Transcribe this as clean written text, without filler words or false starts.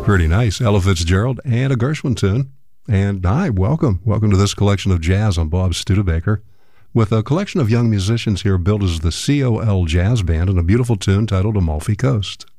Pretty nice. Ella Fitzgerald and a Gershwin tune. And hi, welcome. Welcome to this collection of jazz on Bob Studebaker, with a collection of young musicians here built as the COL Jazz Band and a beautiful tune titled Amalfi Coast.